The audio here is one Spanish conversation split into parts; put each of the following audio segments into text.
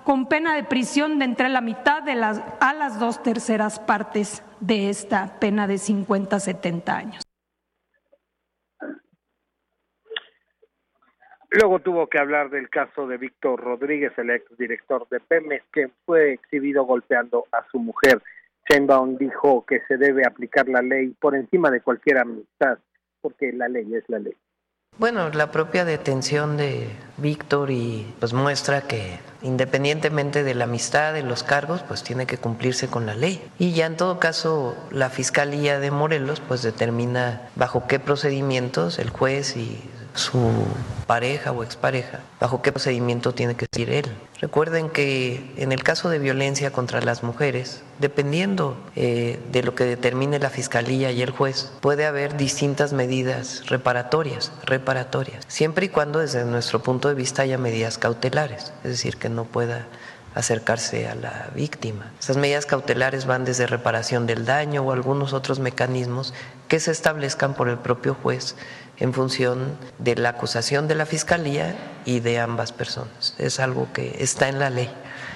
con pena de prisión de entre la mitad a las 2/3 partes de esta pena de 50 a 70 años. Luego tuvo que hablar del caso de Víctor Rodríguez, el exdirector de Pemex, que fue exhibido golpeando a su mujer. Sheinbaum dijo que se debe aplicar la ley por encima de cualquier amistad, porque la ley es la ley. Bueno, la propia detención de Víctor y pues muestra que independientemente de la amistad, de los cargos, pues tiene que cumplirse con la ley. Y ya en todo caso la Fiscalía de Morelos pues determina bajo qué procedimientos el juez y su pareja o expareja, bajo qué procedimiento tiene que seguir él. Recuerden que en el caso de violencia contra las mujeres, dependiendo de lo que determine la Fiscalía y el juez, puede haber distintas medidas reparatorias, siempre y cuando desde nuestro punto de vista haya medidas cautelares, es decir, que no pueda acercarse a la víctima. Esas medidas cautelares van desde reparación del daño o algunos otros mecanismos que se establezcan por el propio juez en función de la acusación de la Fiscalía y de ambas personas. Es algo que está en la ley.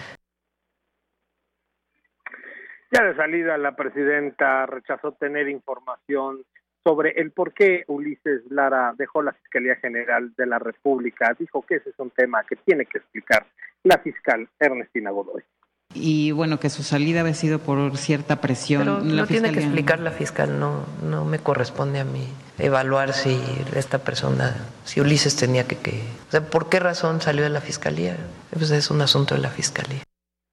Ya de salida, la presidenta rechazó tener información sobre el por qué Ulises Lara dejó la Fiscalía General de la República. Dijo que ese es un tema que tiene que explicar la fiscal Ernestina Godoy. Y bueno, que su salida había sido por cierta presión. Pero lo tiene que explicar la fiscal, no me corresponde a mí evaluar si esta persona, si Ulises tenía que o sea, ¿por qué razón salió de la Fiscalía? Pues es un asunto de la Fiscalía.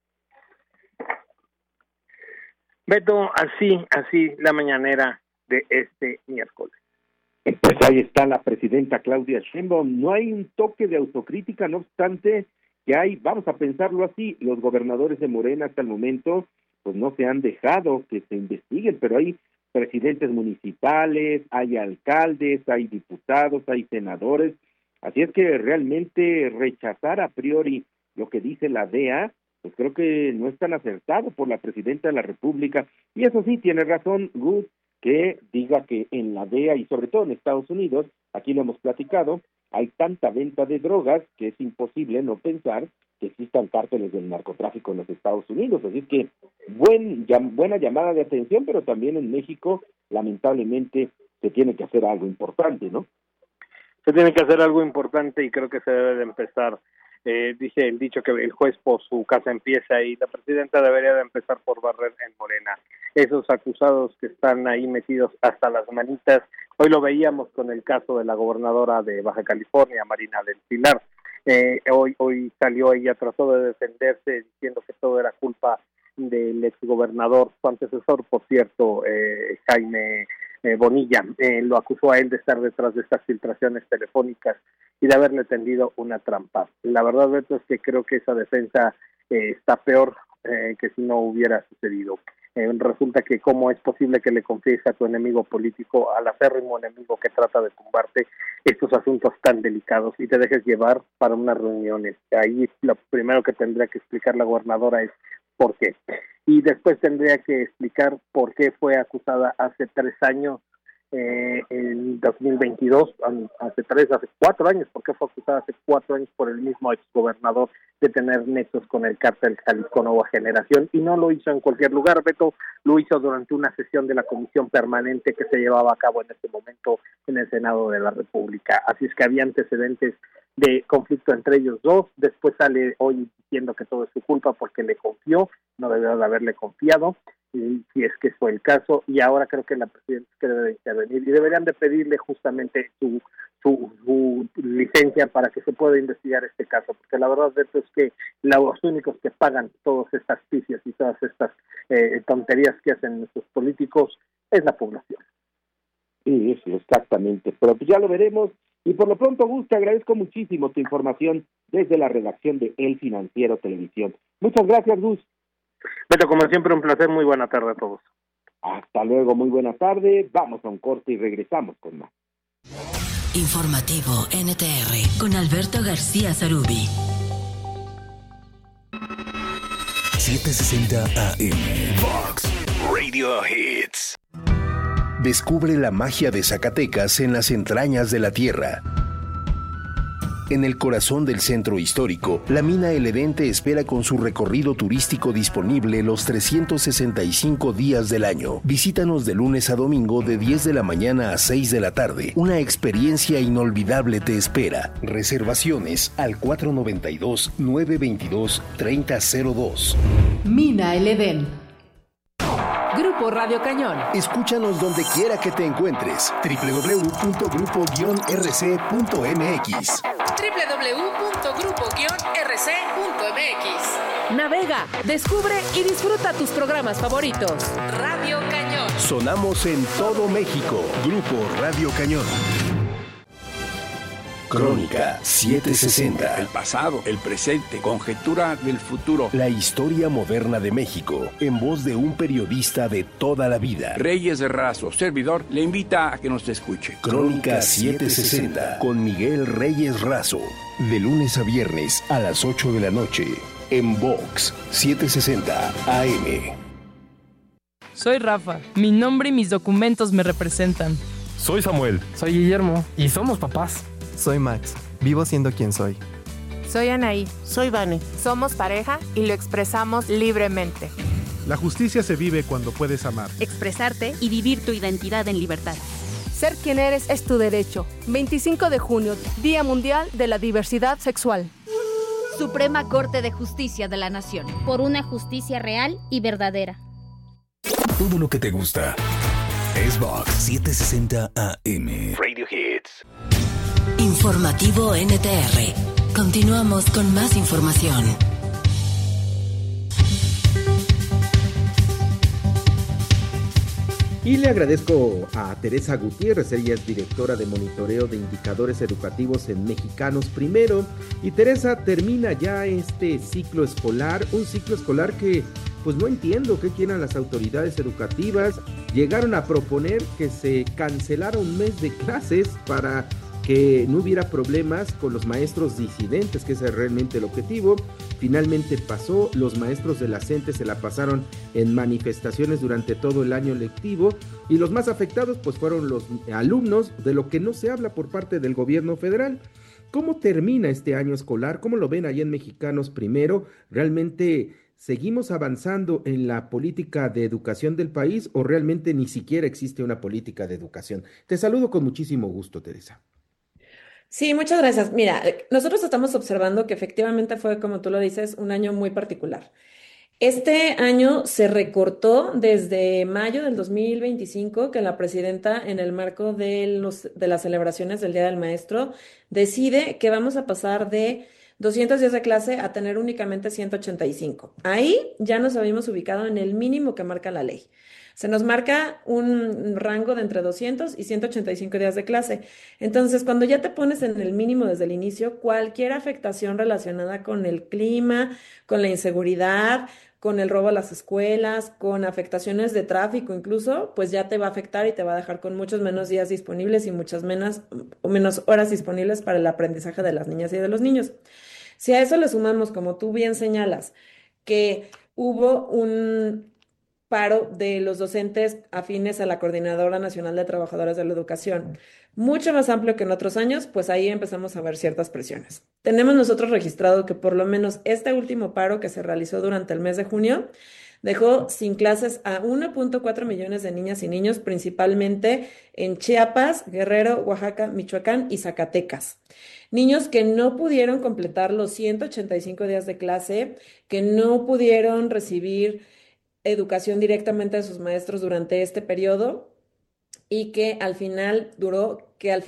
Beto, así la mañanera de este miércoles. Pues ahí está la presidenta Claudia Sheinbaum. No hay un toque de autocrítica, no obstante que hay, vamos a pensarlo así, los gobernadores de Morena hasta el momento pues no se han dejado que se investiguen, pero hay presidentes municipales, hay alcaldes, hay diputados, hay senadores, así es que realmente rechazar a priori lo que dice la DEA, pues creo que no es tan acertado por la presidenta de la República, y eso sí, tiene razón Gus, que diga que en la DEA y sobre todo en Estados Unidos, aquí lo hemos platicado, hay tanta venta de drogas que es imposible no pensar que existan cárteles del narcotráfico en los Estados Unidos, así que buena llamada de atención, pero también en México lamentablemente se tiene que hacer algo importante, ¿no? Se tiene que hacer algo importante y creo que se debe de empezar. Dice el dicho que el juez por su casa empieza y la presidenta debería de empezar por barrer en Morena. Esos acusados que están ahí metidos hasta las manitas, hoy lo veíamos con el caso de la gobernadora de Baja California, Marina del Pilar. Hoy salió ella, trató de defenderse diciendo que todo era culpa del exgobernador, su antecesor, por cierto, Jaime Bonilla. Lo acusó a él de estar detrás de estas filtraciones telefónicas y de haberle tendido una trampa. La verdad, Beto, es que creo que esa defensa está peor que si no hubiera sucedido. Resulta que cómo es posible que le confíes a tu enemigo político, al acérrimo enemigo que trata de tumbarte, estos asuntos tan delicados y te dejes llevar para unas reuniones. Ahí lo primero que tendría que explicar la gobernadora es por qué. Y después tendría que explicar por qué fue acusada hace 3 años, en 2022, hace 4 años, porque fue acusada hace 4 años por el mismo exgobernador de tener nexos con el cártel Jalisco Nueva Generación, y no lo hizo en cualquier lugar, Beto, lo hizo durante una sesión de la comisión permanente que se llevaba a cabo en este momento en el Senado de la República. Así es que había antecedentes de conflicto entre ellos dos. Después sale hoy diciendo que todo es su culpa porque le confió, no debió de haberle confiado, y si es que fue el caso, y ahora creo que la presidenta que debe de intervenir y deberían de pedirle justamente su licencia para que se pueda investigar este caso, porque la verdad es que los únicos que pagan todas estas picias y todas estas tonterías que hacen nuestros políticos es la población. Sí, exactamente, pero pues ya lo veremos. Y por lo pronto, Gus, te agradezco muchísimo tu información desde la redacción de El Financiero Televisión. Muchas gracias, Gus. Beto, como siempre, un placer. Muy buena tarde a todos. Hasta luego, muy buena tarde. Vamos a un corte y regresamos con más. Informativo NTR con Alberto García Zarubi. 760 AM Vox Radio Hits. Descubre la magia de Zacatecas en las entrañas de la tierra. En el corazón del centro histórico, la mina El Edén te espera con su recorrido turístico disponible los 365 días del año. Visítanos de lunes a domingo de 10 de la mañana a 6 de la tarde. Una experiencia inolvidable te espera. Reservaciones al 492-922-3002. Mina El Edén. Grupo Radio Cañón. Escúchanos donde quiera que te encuentres. www.grupo-rc.mx. www.grupo-rc.mx. Navega, descubre y disfruta tus programas favoritos. Radio Cañón. Sonamos en todo México. Grupo Radio Cañón. Crónica 760. El pasado, el presente, conjetura del futuro. La historia moderna de México, en voz de un periodista de toda la vida. Reyes de Razo, servidor, le invita a que nos escuche. Crónica 760, con Miguel Reyes Razo. De lunes a viernes a las 8 de la noche, en Vox 760 AM. Soy Rafa. Mi nombre y mis documentos me representan. Soy Samuel. Soy Guillermo. Y somos papás. Soy Max, vivo siendo quien soy. Soy Anaí. Soy Vane. Somos pareja y lo expresamos libremente. La justicia se vive cuando puedes amar, expresarte y vivir tu identidad en libertad. Ser quien eres es tu derecho. 25 de junio, Día Mundial de la Diversidad Sexual. Suprema Corte de Justicia de la Nación. Por una justicia real y verdadera. Todo lo que te gusta es Vox 760 AM. Radio Hits. Informativo NTR. Continuamos con más información. Y le agradezco a Teresa Gutiérrez, ella es directora de monitoreo de indicadores educativos en Mexicanos Primero. Y Teresa, termina ya este ciclo escolar, un ciclo escolar que pues no entiendo qué quieran las autoridades educativas. Llegaron a proponer que se cancelara un mes de clases para que no hubiera problemas con los maestros disidentes, que ese es realmente el objetivo. Finalmente pasó, los maestros de la CENTE se la pasaron en manifestaciones durante todo el año lectivo y los más afectados pues fueron los alumnos, de lo que no se habla por parte del gobierno federal. ¿Cómo termina este año escolar? ¿Cómo lo ven ahí en Mexicanos Primero? ¿Realmente seguimos avanzando en la política de educación del país o realmente ni siquiera existe una política de educación? Te saludo con muchísimo gusto, Teresa. Sí, muchas gracias. Mira, nosotros estamos observando que efectivamente fue, como tú lo dices, un año muy particular. Este año se recortó desde mayo del 2025, que la presidenta, en el marco de las celebraciones del Día del Maestro, decide que vamos a pasar de 200 días de clase a tener únicamente 185. Ahí ya nos habíamos ubicado en el mínimo que marca la ley. Se nos marca un rango de entre 200 y 185 días de clase. Entonces, cuando ya te pones en el mínimo desde el inicio, cualquier afectación relacionada con el clima, con la inseguridad, con el robo a las escuelas, con afectaciones de tráfico incluso, pues ya te va a afectar y te va a dejar con muchos menos días disponibles y muchas menos horas disponibles para el aprendizaje de las niñas y de los niños. Si a eso le sumamos, como tú bien señalas, que hubo un paro de los docentes afines a la Coordinadora Nacional de Trabajadores de la Educación, mucho más amplio que en otros años, pues ahí empezamos a ver ciertas presiones. Tenemos nosotros registrado que por lo menos este último paro que se realizó durante el mes de junio dejó sin clases a 1.4 millones de niñas y niños, principalmente en Chiapas, Guerrero, Oaxaca, Michoacán y Zacatecas. Niños que no pudieron completar los 185 días de clase, que no pudieron recibir educación directamente de sus maestros durante este periodo y que al final duró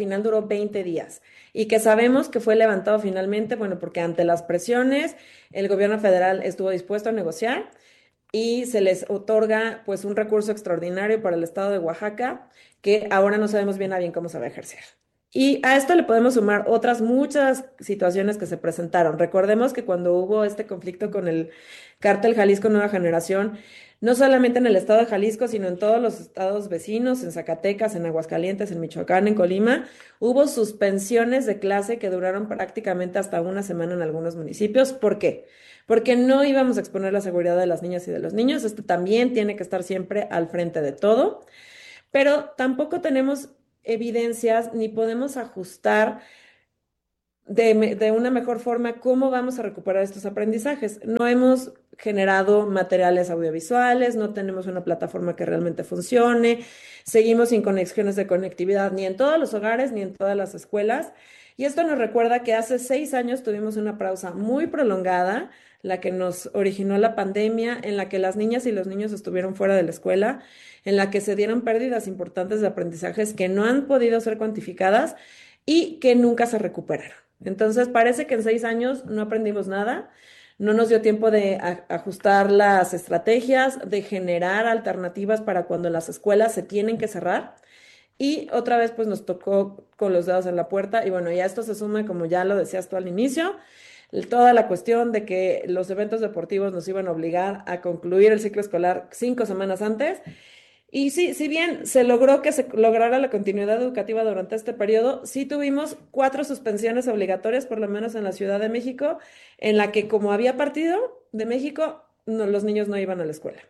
20 días y que sabemos que fue levantado finalmente, bueno, porque ante las presiones el gobierno federal estuvo dispuesto a negociar y se les otorga pues un recurso extraordinario para el estado de Oaxaca que ahora no sabemos bien a bien cómo se va a ejercer. Y a esto le podemos sumar otras muchas situaciones que se presentaron. Recordemos que cuando hubo este conflicto con el cártel Jalisco Nueva Generación, no solamente en el estado de Jalisco, sino en todos los estados vecinos, en Zacatecas, en Aguascalientes, en Michoacán, en Colima, hubo suspensiones de clase que duraron prácticamente hasta una semana en algunos municipios. ¿Por qué? Porque no íbamos a exponer la seguridad de las niñas y de los niños. Esto también tiene que estar siempre al frente de todo, pero tampoco tenemos evidencias ni podemos ajustar de una mejor forma cómo vamos a recuperar estos aprendizajes. No hemos generado materiales audiovisuales, no tenemos una plataforma que realmente funcione, seguimos sin conexiones de conectividad ni en todos los hogares ni en todas las escuelas. Y esto nos recuerda que hace 6 años tuvimos una pausa muy prolongada, la que nos originó la pandemia, en la que las niñas y los niños estuvieron fuera de la escuela, en la que se dieron pérdidas importantes de aprendizajes que no han podido ser cuantificadas y que nunca se recuperaron. Entonces, parece que en 6 años no aprendimos nada, no nos dio tiempo de ajustar las estrategias, de generar alternativas para cuando las escuelas se tienen que cerrar. Y otra vez, pues nos tocó con los dedos en la puerta. Y bueno, ya esto se suma, como ya lo decías tú al inicio, toda la cuestión de que los eventos deportivos nos iban a obligar a concluir el ciclo escolar 5 semanas antes. Y sí, si bien se logró que se lograra la continuidad educativa durante este periodo, sí tuvimos 4 suspensiones obligatorias, por lo menos en la Ciudad de México, en la que como había partido de México, los niños no iban a la escuela.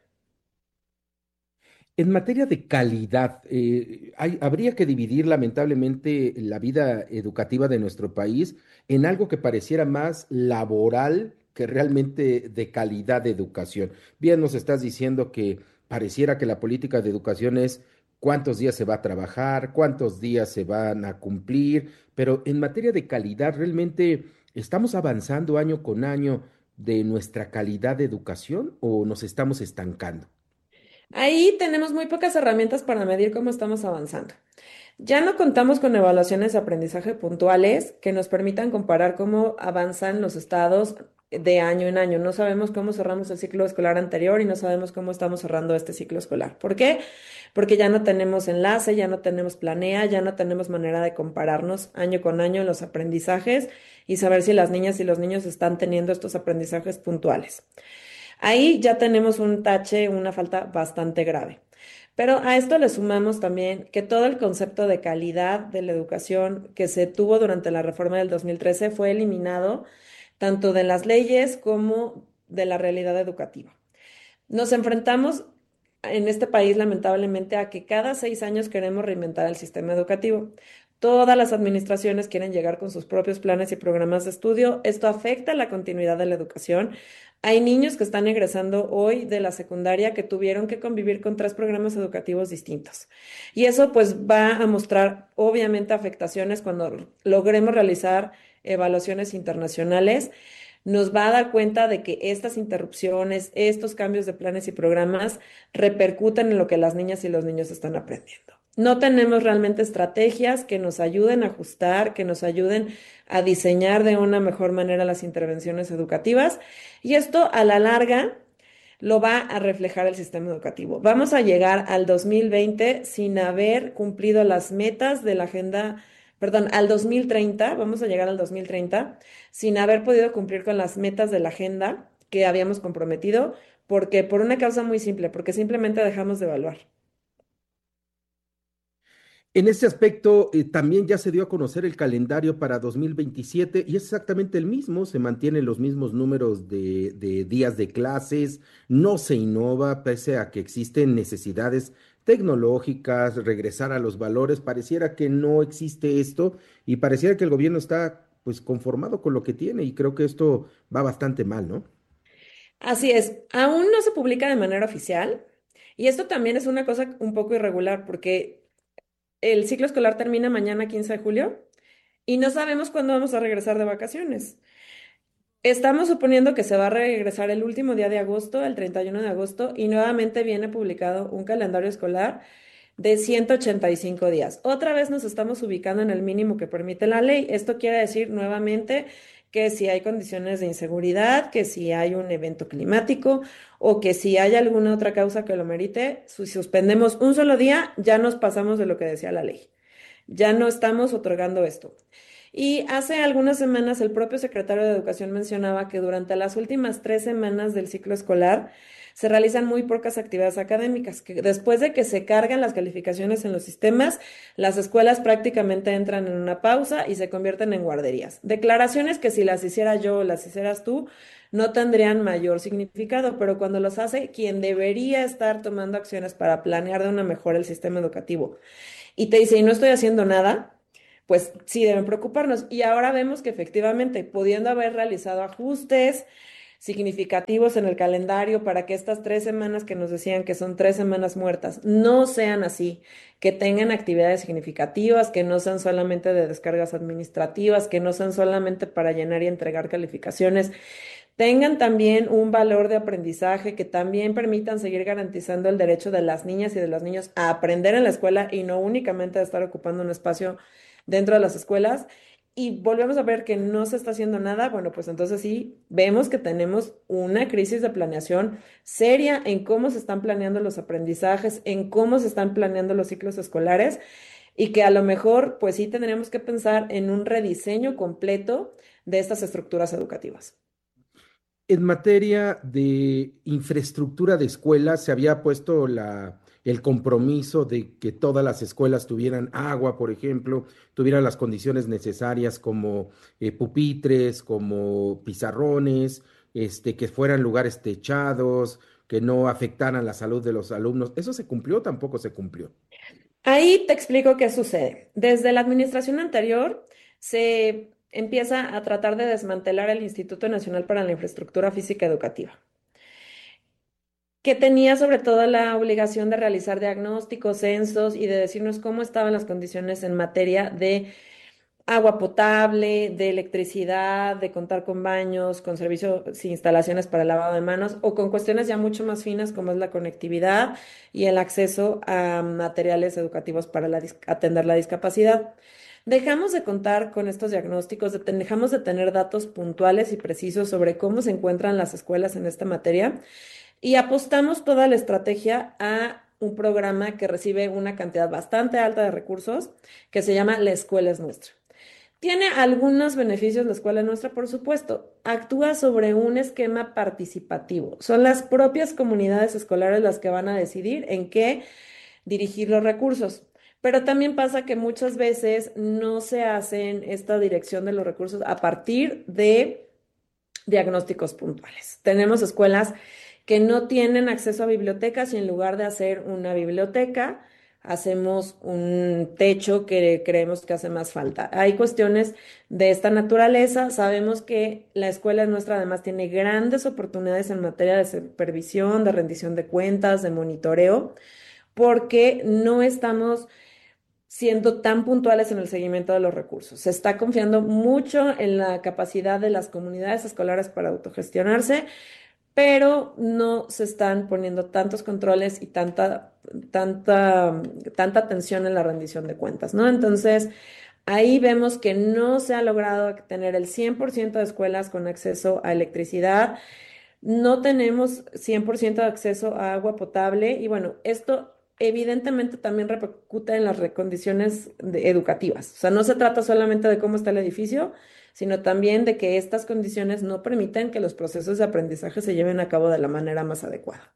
En materia de calidad, habría que dividir lamentablemente la vida educativa de nuestro país en algo que pareciera más laboral que realmente de calidad de educación. Bien, nos estás diciendo que pareciera que la política de educación es cuántos días se va a trabajar, cuántos días se van a cumplir, pero en materia de calidad, ¿realmente estamos avanzando año con año de nuestra calidad de educación o nos estamos estancando? Ahí tenemos muy pocas herramientas para medir cómo estamos avanzando. Ya no contamos con evaluaciones de aprendizaje puntuales que nos permitan comparar cómo avanzan los estados de año en año. No sabemos cómo cerramos el ciclo escolar anterior y no sabemos cómo estamos cerrando este ciclo escolar. ¿Por qué? Porque ya no tenemos enlace, ya no tenemos planea, ya no tenemos manera de compararnos año con año los aprendizajes y saber si las niñas y los niños están teniendo estos aprendizajes puntuales. Ahí ya tenemos un tache, una falta bastante grave. Pero a esto le sumamos también que todo el concepto de calidad de la educación que se tuvo durante la reforma del 2013 fue eliminado tanto de las leyes como de la realidad educativa. Nos enfrentamos en este país, lamentablemente, a que cada 6 años queremos reinventar el sistema educativo. Todas las administraciones quieren llegar con sus propios planes y programas de estudio. Esto afecta la continuidad de la educación. Hay niños que están egresando hoy de la secundaria que tuvieron que convivir con 3 programas educativos distintos. Y eso pues va a mostrar obviamente afectaciones cuando logremos realizar evaluaciones internacionales. Nos va a dar cuenta de que estas interrupciones, estos cambios de planes y programas repercuten en lo que las niñas y los niños están aprendiendo. No tenemos realmente estrategias que nos ayuden a ajustar, que nos ayuden a diseñar de una mejor manera las intervenciones educativas y esto a la larga lo va a reflejar el sistema educativo. Vamos a llegar al 2020 sin haber cumplido las metas de la agenda, al 2030, vamos a llegar al 2030 sin haber podido cumplir con las metas de la agenda que habíamos comprometido, porque por una causa muy simple, porque simplemente dejamos de evaluar. En este aspecto, también ya se dio a conocer el calendario para 2027 y es exactamente el mismo, se mantienen los mismos números de días de clases, no se innova, pese a que existen necesidades tecnológicas, regresar a los valores, pareciera que no existe esto y pareciera que el gobierno está pues conformado con lo que tiene y creo que esto va bastante mal, ¿no? Así es, aún no se publica de manera oficial y esto también es una cosa un poco irregular porque el ciclo escolar termina mañana 15 de julio y no sabemos cuándo vamos a regresar de vacaciones. Estamos suponiendo que se va a regresar el último día de agosto, el 31 de agosto, y nuevamente viene publicado un calendario escolar de 185 días. Otra vez nos estamos ubicando en el mínimo que permite la ley. Esto quiere decir nuevamente que si hay condiciones de inseguridad, que si hay un evento climático o que si hay alguna otra causa que lo merite, si suspendemos un solo día, ya nos pasamos de lo que decía la ley. Ya no estamos otorgando esto. Y hace algunas semanas el propio secretario de Educación mencionaba que durante las últimas 3 semanas del ciclo escolar se realizan muy pocas actividades académicas, que después de que se cargan las calificaciones en los sistemas, las escuelas prácticamente entran en una pausa y se convierten en guarderías. Declaraciones que si las hiciera yo o las hicieras tú, no tendrían mayor significado, pero cuando los hace quien debería estar tomando acciones para planear de una mejor el sistema educativo y te dice, y no estoy haciendo nada, pues sí deben preocuparnos. Y ahora vemos que efectivamente, pudiendo haber realizado ajustes significativos en el calendario para que estas 3 semanas que nos decían que son 3 semanas muertas no sean así, que tengan actividades significativas, que no sean solamente de descargas administrativas, que no sean solamente para llenar y entregar calificaciones, tengan también un valor de aprendizaje, que también permitan seguir garantizando el derecho de las niñas y de los niños a aprender en la escuela y no únicamente a estar ocupando un espacio dentro de las escuelas. Y volvemos a ver que no se está haciendo nada, bueno, pues entonces sí, vemos que tenemos una crisis de planeación seria en cómo se están planeando los aprendizajes, en cómo se están planeando los ciclos escolares, y que a lo mejor, pues sí, tendríamos que pensar en un rediseño completo de estas estructuras educativas. En materia de infraestructura de escuelas, se había puesto el compromiso de que todas las escuelas tuvieran agua, por ejemplo, tuvieran las condiciones necesarias como pupitres, como pizarrones, que fueran lugares techados, que no afectaran la salud de los alumnos. ¿Eso se cumplió o tampoco se cumplió? Ahí te explico qué sucede. Desde la administración anterior se empieza a tratar de desmantelar el Instituto Nacional para la Infraestructura Física Educativa, que tenía sobre todo la obligación de realizar diagnósticos, censos y de decirnos cómo estaban las condiciones en materia de agua potable, de electricidad, de contar con baños, con servicios e instalaciones para el lavado de manos, o con cuestiones ya mucho más finas como es la conectividad y el acceso a materiales educativos para atender la discapacidad. Dejamos de contar con estos diagnósticos, dejamos de tener datos puntuales y precisos sobre cómo se encuentran las escuelas en esta materia, y apostamos toda la estrategia a un programa que recibe una cantidad bastante alta de recursos, que se llama La Escuela es Nuestra. Tiene algunos beneficios la Escuela es Nuestra, por supuesto. Actúa sobre un esquema participativo. Son las propias comunidades escolares las que van a decidir en qué dirigir los recursos. Pero también pasa que muchas veces no se hacen esta dirección de los recursos a partir de diagnósticos puntuales. Tenemos escuelas que no tienen acceso a bibliotecas y en lugar de hacer una biblioteca, hacemos un techo que creemos que hace más falta. Hay cuestiones de esta naturaleza. Sabemos que la Escuela es Nuestra además tiene grandes oportunidades en materia de supervisión, de rendición de cuentas, de monitoreo, porque no estamos siendo tan puntuales en el seguimiento de los recursos. Se está confiando mucho en la capacidad de las comunidades escolares para autogestionarse, pero no se están poniendo tantos controles y tanta atención en la rendición de cuentas, ¿no? Entonces, ahí vemos que no se ha logrado tener el 100% de escuelas con acceso a electricidad, no tenemos 100% de acceso a agua potable, y bueno, esto evidentemente también repercute en las condiciones educativas. O sea, no se trata solamente de cómo está el edificio, sino también de que estas condiciones no permiten que los procesos de aprendizaje se lleven a cabo de la manera más adecuada.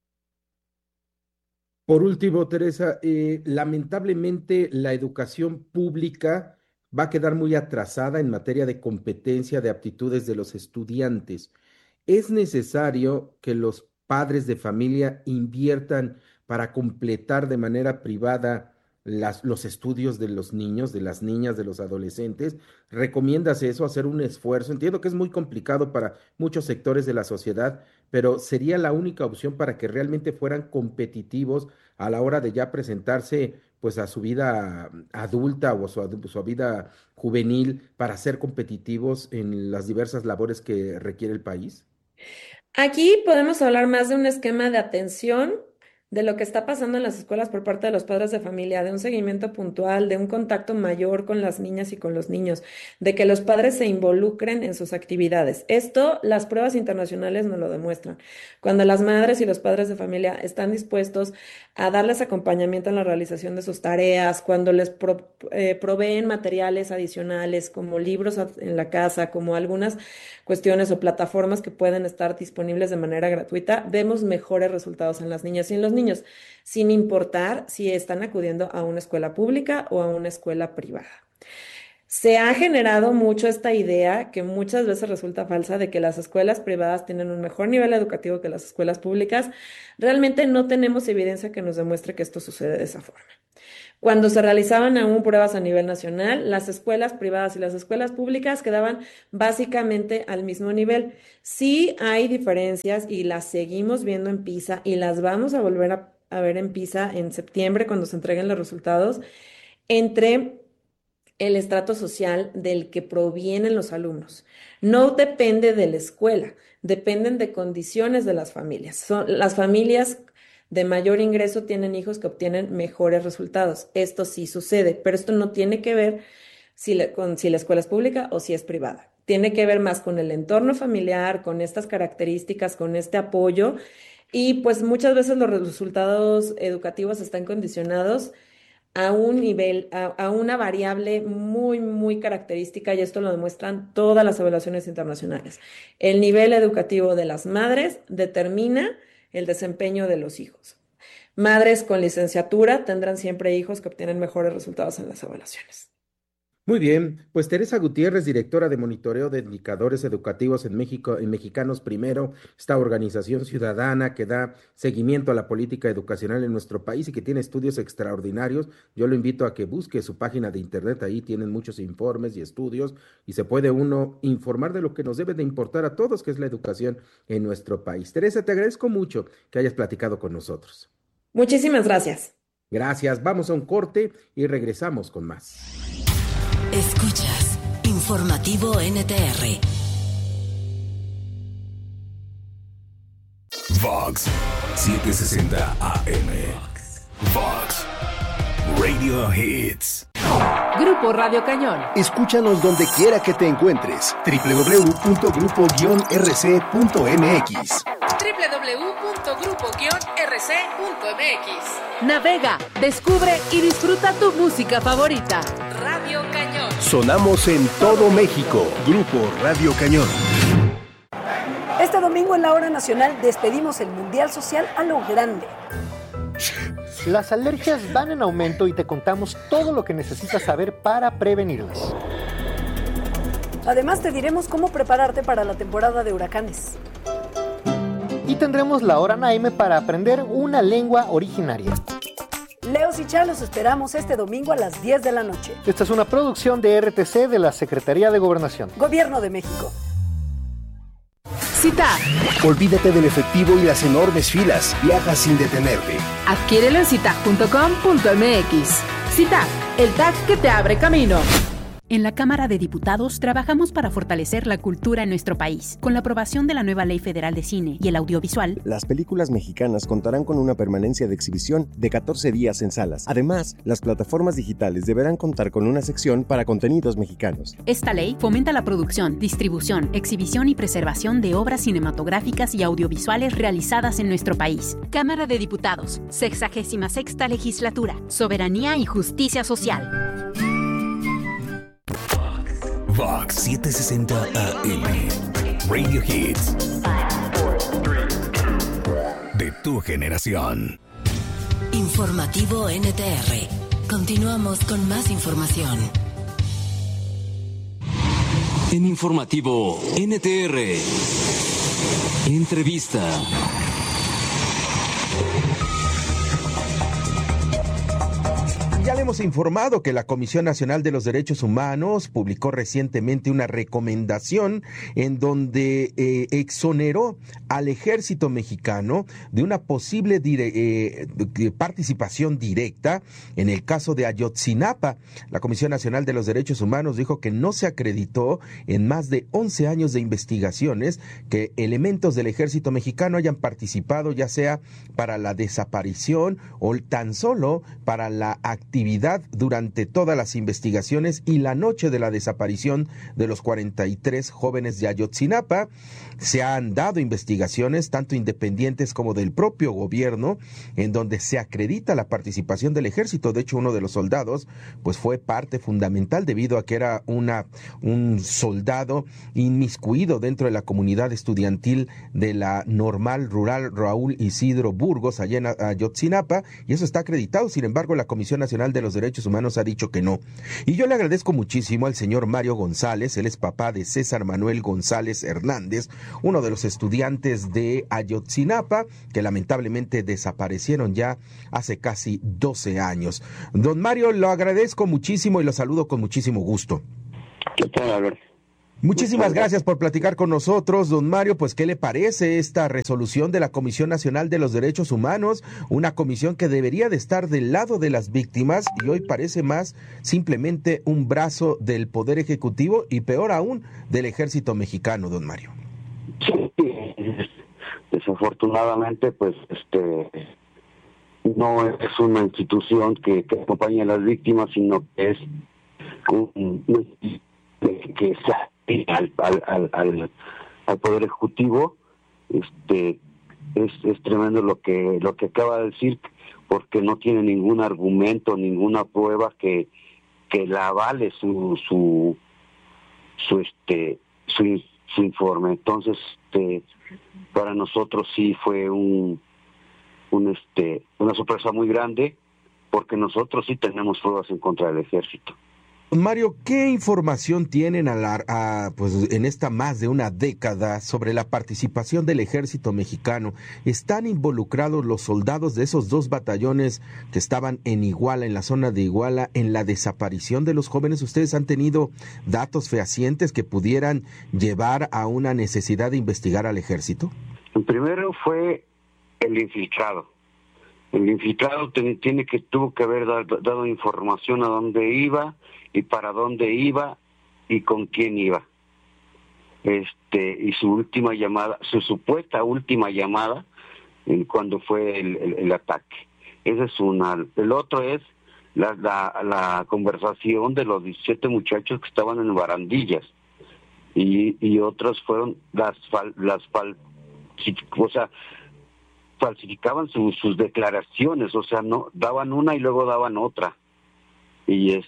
Por último, Teresa, lamentablemente la educación pública va a quedar muy atrasada en materia de competencia de aptitudes de los estudiantes. Es necesario que los padres de familia inviertan para completar de manera privada los estudios de los niños, de las niñas, de los adolescentes. ¿Recomiendas eso, hacer un esfuerzo? Entiendo que es muy complicado para muchos sectores de la sociedad, pero sería la única opción para que realmente fueran competitivos a la hora de ya presentarse pues a su vida adulta o su vida juvenil, para ser competitivos en las diversas labores que requiere el país. Aquí podemos hablar más de un esquema de atención de lo que está pasando en las escuelas por parte de los padres de familia, de un seguimiento puntual, de un contacto mayor con las niñas y con los niños, de que los padres se involucren en sus actividades. Esto, las pruebas internacionales nos lo demuestran. Cuando las madres y los padres de familia están dispuestos a darles acompañamiento en la realización de sus tareas, cuando les proveen materiales adicionales como libros en la casa, como algunas cuestiones o plataformas que pueden estar disponibles de manera gratuita, vemos mejores resultados en las niñas y en los niños, sin importar si están acudiendo a una escuela pública o a una escuela privada. Se ha generado mucho esta idea, que muchas veces resulta falsa, de que las escuelas privadas tienen un mejor nivel educativo que las escuelas públicas. Realmente no tenemos evidencia que nos demuestre que esto sucede de esa forma. Cuando se realizaban aún pruebas a nivel nacional, las escuelas privadas y las escuelas públicas quedaban básicamente al mismo nivel. Sí hay diferencias y las seguimos viendo en PISA y las vamos a volver a ver en PISA en septiembre cuando se entreguen los resultados entre el estrato social del que provienen los alumnos. No depende de la escuela, dependen de condiciones de las familias. Las familias de mayor ingreso tienen hijos que obtienen mejores resultados. Esto sí sucede, pero esto no tiene que ver con si la escuela es pública o si es privada. Tiene que ver más con el entorno familiar, con estas características, con este apoyo. Y pues muchas veces los resultados educativos están condicionados a un nivel, a una variable muy, muy característica, y esto lo demuestran todas las evaluaciones internacionales. El nivel educativo de las madres determina el desempeño de los hijos. Madres con licenciatura tendrán siempre hijos que obtienen mejores resultados en las evaluaciones. Muy bien, pues Teresa Gutiérrez, directora de monitoreo de indicadores educativos en México, en Mexicanos Primero, esta organización ciudadana que da seguimiento a la política educacional en nuestro país y que tiene estudios extraordinarios. Yo lo invito a que busque su página de internet, ahí tienen muchos informes y estudios y se puede uno informar de lo que nos debe de importar a todos, que es la educación en nuestro país. Teresa, te agradezco mucho que hayas platicado con nosotros. Muchísimas gracias. Gracias, vamos a un corte y regresamos con más. Escuchas Informativo NTR. Vox 760 AM. Vox Radio Hits. Grupo Radio Cañón. Escúchanos donde quiera que te encuentres. www.grupo-rc.mx. www.grupo-rc.mx. Navega, descubre y disfruta tu música favorita. Radio Cañón. Sonamos en todo México. Grupo Radio Cañón. Este domingo en la Hora Nacional despedimos el Mundial Social a lo grande. Las alergias van en aumento y te contamos todo lo que necesitas saber para prevenirlas. Además te diremos cómo prepararte para la temporada de huracanes. Y tendremos la Hora Naime para aprender una lengua originaria. Leos y Chá los esperamos este domingo a las 10 de la noche. Esta es una producción de RTC de la Secretaría de Gobernación. Gobierno de México. CITAP. Olvídate del efectivo y las enormes filas. Viaja sin detenerte. Adquiérelo en citap.com.mx. CITAP, el tag que te abre camino. En la Cámara de Diputados trabajamos para fortalecer la cultura en nuestro país. Con la aprobación de la nueva Ley Federal de Cine y el Audiovisual, las películas mexicanas contarán con una permanencia de exhibición de 14 días en salas. Además, las plataformas digitales deberán contar con una sección para contenidos mexicanos. Esta ley fomenta la producción, distribución, exhibición y preservación de obras cinematográficas y audiovisuales realizadas en nuestro país. Cámara de Diputados, 66ª Legislatura, Soberanía y Justicia Social. Vox 760 AM. Radio Hits. De tu generación. Informativo NTR. Continuamos con más información. En Informativo NTR. Entrevista. Ya le hemos informado que la Comisión Nacional de los Derechos Humanos publicó recientemente una recomendación en donde exoneró al ejército mexicano de una posible participación directa en el caso de Ayotzinapa. La Comisión Nacional de los Derechos Humanos dijo que no se acreditó en más de 11 años de investigaciones que elementos del ejército mexicano hayan participado, ya sea para la desaparición o tan solo para la actividad durante todas las investigaciones y la noche de la desaparición de los 43 jóvenes de Ayotzinapa. Se han dado investigaciones tanto independientes como del propio gobierno en donde se acredita la participación del ejército. De hecho, uno de los soldados pues fue parte fundamental debido a que era un soldado inmiscuido dentro de la comunidad estudiantil de la Normal Rural Raúl Isidro Burgos allá en Ayotzinapa, y eso está acreditado. Sin embargo, la Comisión Nacional Nacional de los Derechos Humanos ha dicho que no. Y yo le agradezco muchísimo al señor Mario González, él es papá de César Manuel González Hernández, uno de los estudiantes de Ayotzinapa, que lamentablemente desaparecieron ya hace casi 12 años. Don Mario, lo agradezco muchísimo y lo saludo con muchísimo gusto. ¿Qué tal, Alberto? Muchísimas gracias por platicar con nosotros, don Mario. Pues, ¿qué le parece esta resolución de la Comisión Nacional de los Derechos Humanos? Una comisión que debería de estar del lado de las víctimas y hoy parece más simplemente un brazo del Poder Ejecutivo y peor aún del Ejército Mexicano, don Mario. Sí, desafortunadamente, pues, no es una institución que acompañe a las víctimas, sino que es que sea al Poder Ejecutivo. Es tremendo lo que acaba de decir, porque no tiene ningún argumento, ninguna prueba que la avale su informe. Entonces, para nosotros sí fue una sorpresa muy grande, porque nosotros sí tenemos pruebas en contra del ejército. Mario, ¿qué información tienen pues en esta más de una década sobre la participación del ejército mexicano? ¿Están involucrados los soldados de esos 2 batallones que estaban en Iguala, en la zona de Iguala, en la desaparición de los jóvenes? ¿Ustedes han tenido datos fehacientes que pudieran llevar a una necesidad de investigar al ejército? El primero fue el infiltrado. El infiltrado tuvo que haber dado información a dónde iba y para dónde iba y con quién iba. Y su supuesta última llamada, cuando fue el ataque. Esa es una. El otro es la conversación de los 17 muchachos que estaban en barandillas, y otros fueron falsificaban sus declaraciones, o sea, no daban una y luego daban otra, y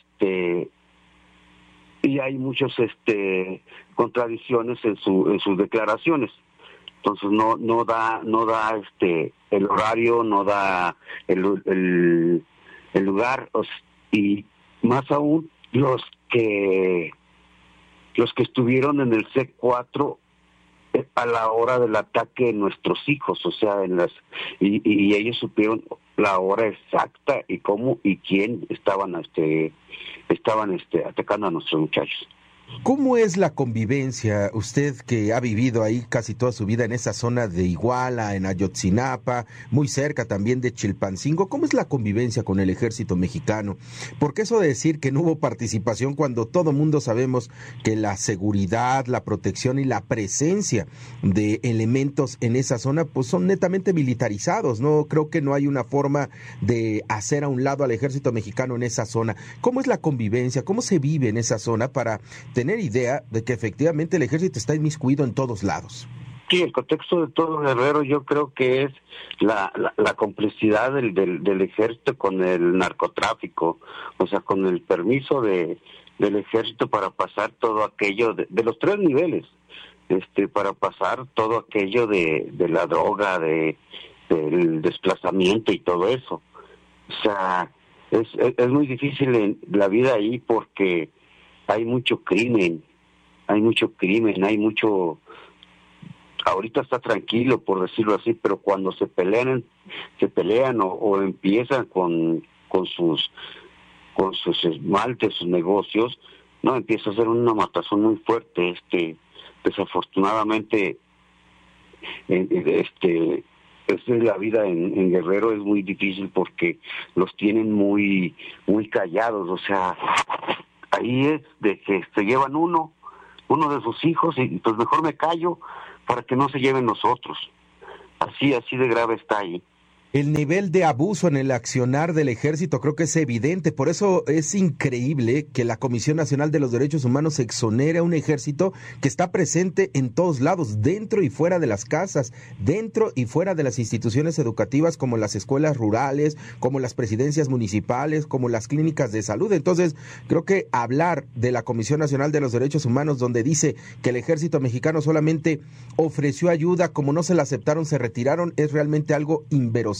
hay muchas contradicciones en sus declaraciones. Entonces no da el horario, no da el lugar, y más aún los que estuvieron en el C4 a la hora del ataque de nuestros hijos, o sea, y ellos supieron la hora exacta y cómo y quién estaban atacando a nuestros muchachos. ¿Cómo es la convivencia, usted que ha vivido ahí casi toda su vida en esa zona de Iguala, en Ayotzinapa, muy cerca también de Chilpancingo? ¿Cómo es la convivencia con el ejército mexicano? Porque eso de decir que no hubo participación cuando todo mundo sabemos que la seguridad, la protección y la presencia de elementos en esa zona pues son netamente militarizados, ¿no? Creo que no hay una forma de hacer a un lado al ejército mexicano en esa zona. ¿Cómo es la convivencia? ¿Cómo se vive en esa zona para tener idea de que efectivamente el ejército está inmiscuido en todos lados? Sí, el contexto de todo Guerrero yo creo que es la complicidad del ejército con el narcotráfico, o sea, con el permiso del ejército para pasar todo aquello de los 3 niveles, para pasar todo aquello de la droga, del desplazamiento y todo eso. O sea, es muy difícil en la vida ahí porque hay mucho crimen, ahorita está tranquilo, por decirlo así, pero cuando se pelean o empiezan con sus esmaltes, sus negocios, no, empieza a ser una matazón muy fuerte. Desafortunadamente, la vida en Guerrero es muy difícil porque los tienen muy, muy callados, o sea, ahí es de que se llevan uno de sus hijos y pues mejor me callo para que no se lleven los otros. Así de grave está ahí. El nivel de abuso en el accionar del ejército creo que es evidente, por eso es increíble que la Comisión Nacional de los Derechos Humanos exonere a un ejército que está presente en todos lados, dentro y fuera de las casas, dentro y fuera de las instituciones educativas como las escuelas rurales, como las presidencias municipales, como las clínicas de salud. Entonces, creo que hablar de la Comisión Nacional de los Derechos Humanos, donde dice que el ejército mexicano solamente ofreció ayuda, como no se la aceptaron, se retiraron, es realmente algo inverosímil.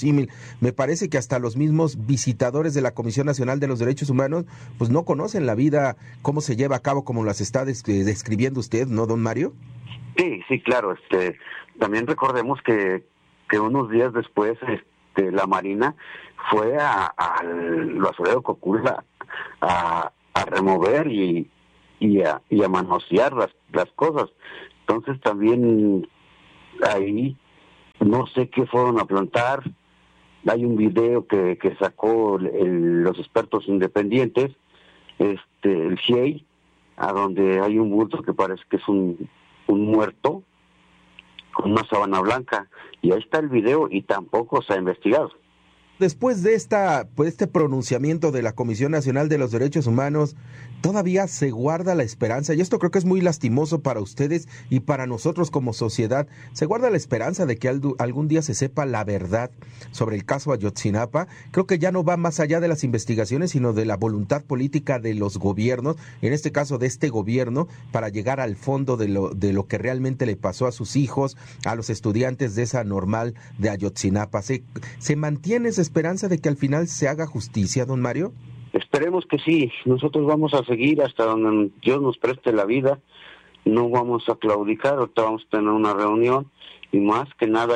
inverosímil. Me parece que hasta los mismos visitadores de la Comisión Nacional de los Derechos Humanos pues no conocen la vida, cómo se lleva a cabo, como las está describiendo usted, ¿no, don Mario? Sí, claro. También recordemos que unos días después la Marina fue al basurero Cocula a remover y a manosear las cosas. Entonces también ahí no sé qué fueron a plantar. Hay un video que sacó los expertos independientes, el GIEI, a donde hay un bulto que parece que es un muerto con una sábana blanca, y ahí está el video y tampoco se ha investigado. Después de este pronunciamiento de la Comisión Nacional de los Derechos Humanos, todavía se guarda la esperanza, y esto creo que es muy lastimoso para ustedes y para nosotros como sociedad, se guarda la esperanza de que algún día se sepa la verdad sobre el caso Ayotzinapa. Creo que ya no va más allá de las investigaciones, sino de la voluntad política de los gobiernos, en este caso de este gobierno, para llegar al fondo de lo que realmente le pasó a sus hijos, a los estudiantes de esa normal de Ayotzinapa. ¿Se mantiene esa esperanza de que al final se haga justicia, don Mario? Esperemos que sí. Nosotros vamos a seguir hasta donde Dios nos preste la vida. No vamos a claudicar. Ahorita vamos a tener una reunión, y más que nada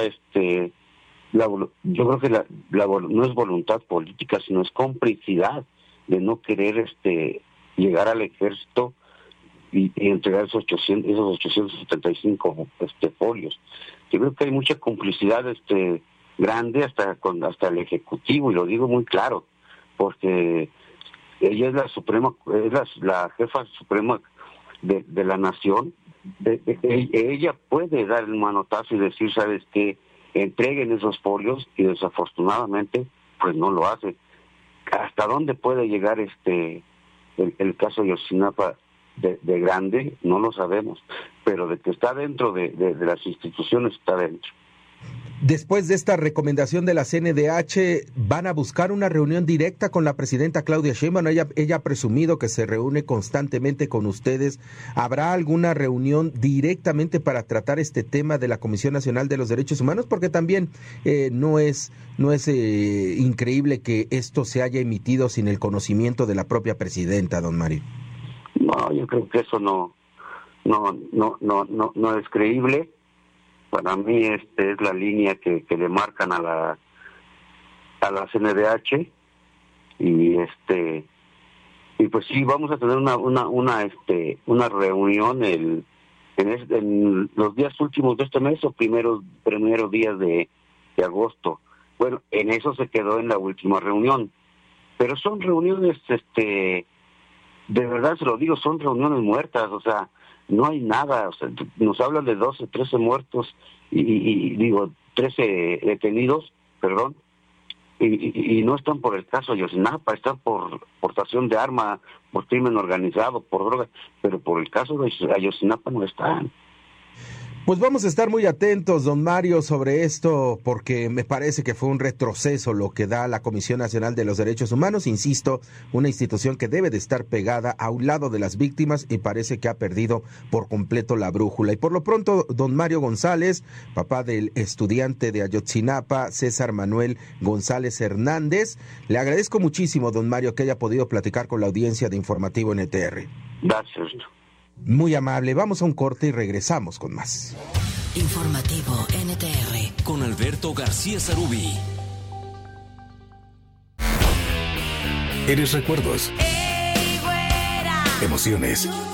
yo creo que no es voluntad política, sino es complicidad de no querer llegar al ejército y entregar esos 875 folios. Yo creo que hay mucha complicidad grande hasta el ejecutivo, y lo digo muy claro, porque ella es la jefa suprema de la nación. Ella puede dar el manotazo y decir, ¿sabes qué? Entreguen esos folios, y desafortunadamente pues no lo hace. ¿Hasta dónde puede llegar el caso de Ayotzinapa de grande? No lo sabemos, pero de que está dentro de las instituciones, está dentro. Después de esta recomendación de la CNDH, ¿van a buscar una reunión directa con la presidenta Claudia Sheinbaum? Ella ha presumido que se reúne constantemente con ustedes. ¿Habrá alguna reunión directamente para tratar este tema de la Comisión Nacional de los Derechos Humanos? Porque también no es increíble que esto se haya emitido sin el conocimiento de la propia presidenta, don Mario. No, yo creo que eso no es creíble. Para mí es la línea que le marcan a la CNDH, y pues sí, vamos a tener una reunión en los días últimos de este mes, o primeros días de agosto. Bueno, en eso se quedó en la última reunión, pero son reuniones de verdad se lo digo, son reuniones muertas. O sea, no hay nada. O sea, nos hablan de 12, 13 muertos y 13 detenidos, perdón, y no están por el caso Ayotzinapa, están por portación de arma, por crimen organizado, por droga, pero por el caso de Ayotzinapa no están. Pues vamos a estar muy atentos, don Mario, sobre esto, porque me parece que fue un retroceso lo que da la Comisión Nacional de los Derechos Humanos. Insisto, una institución que debe de estar pegada a un lado de las víctimas, y parece que ha perdido por completo la brújula. Y por lo pronto, don Mario González, papá del estudiante de Ayotzinapa, César Manuel González Hernández, le agradezco muchísimo, don Mario, que haya podido platicar con la audiencia de Informativo NTR. Gracias. Muy amable. Vamos a un corte y regresamos con más. Informativo NTR con Alberto García Sarubí. Eres recuerdos, emociones,